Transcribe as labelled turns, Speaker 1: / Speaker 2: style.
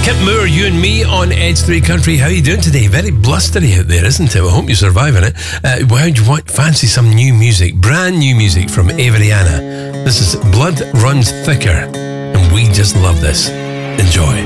Speaker 1: Kip Moore, you and me on Edge 3 Country. How are you doing today? Very blustery out there, isn't it? I hope you're surviving it. How do you fancy some new music? Brand new music from Averiana. This is Blood Runs Thicker, and we just love this. Enjoy.